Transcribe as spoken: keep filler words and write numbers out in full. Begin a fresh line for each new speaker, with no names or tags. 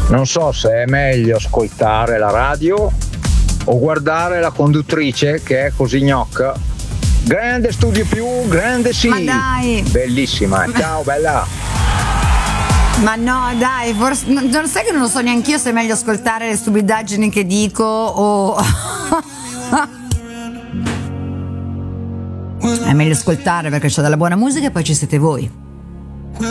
Non so se è meglio ascoltare la radio o guardare la conduttrice che è così gnocca. Grande Studio Più, grande sì.
Ma dai.
Bellissima, ciao bella.
Ma no, dai, forse non, non sai che non lo so neanch'io se è meglio ascoltare le stupidaggini che dico o è meglio ascoltare perché c'è della buona musica e poi ci siete voi.